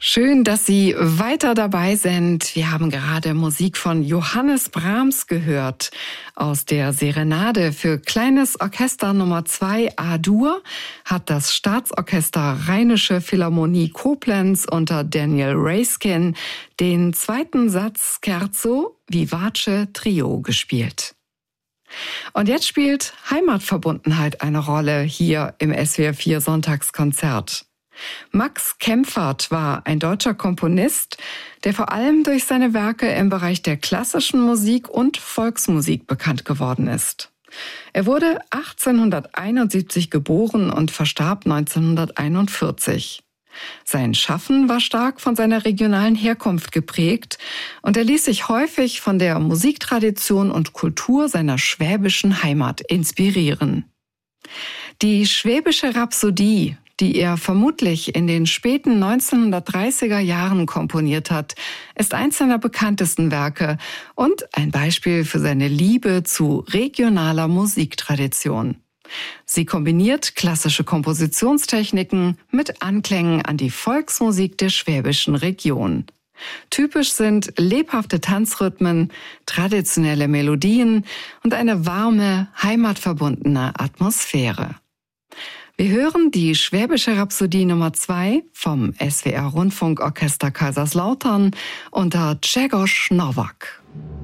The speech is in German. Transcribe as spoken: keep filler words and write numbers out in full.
Schön, dass Sie weiter dabei sind. Wir haben gerade Musik von Johannes Brahms gehört aus der Serenade für kleines Orchester Nummer zwei A-Dur hat das Staatsorchester Rheinische Philharmonie Koblenz unter Daniel Raiskin den zweiten Satz Scherzo Vivace Trio gespielt. Und jetzt spielt Heimatverbundenheit eine Rolle hier im S W R vier Sonntagskonzert. Max Kempfert war ein deutscher Komponist, der vor allem durch seine Werke im Bereich der klassischen Musik und Volksmusik bekannt geworden ist. Er wurde achtzehnhunderteinundsiebzig geboren und verstarb neunzehnhunderteinundvierzig. Sein Schaffen war stark von seiner regionalen Herkunft geprägt und er ließ sich häufig von der Musiktradition und Kultur seiner schwäbischen Heimat inspirieren. Die Schwäbische Rhapsodie, die er vermutlich in den späten neunzehnhundertdreißiger Jahren komponiert hat, ist eins seiner bekanntesten Werke und ein Beispiel für seine Liebe zu regionaler Musiktradition. Sie kombiniert klassische Kompositionstechniken mit Anklängen an die Volksmusik der schwäbischen Region. Typisch sind lebhafte Tanzrhythmen, traditionelle Melodien und eine warme, heimatverbundene Atmosphäre. Wir hören die Schwäbische Rhapsodie Nummer zwei vom S W R Rundfunkorchester Kaiserslautern unter Grzegorz Nowak.